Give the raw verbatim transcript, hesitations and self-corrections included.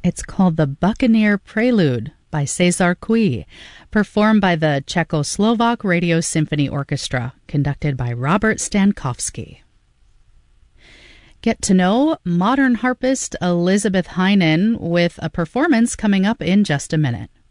It's called the Buccaneer Prelude by Cezar Cui, performed by the Czechoslovak Radio Symphony Orchestra, conducted by Robert Stankowski. Get to know modern harpist Elizabeth Heinen with a performance coming up in just a minute.